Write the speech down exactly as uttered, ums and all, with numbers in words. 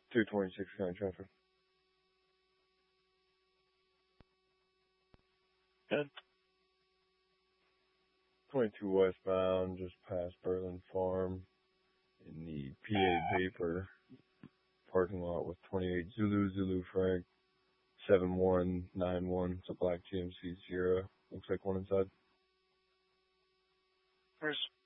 two twenty-six kind of traffic. Good. twenty-two westbound, just past Berlin Farm in the P A Vapor parking lot with twenty-eight Zulu, Zulu Frank, seven one nine one. It's a black G M C Sierra. Looks like one inside. Where's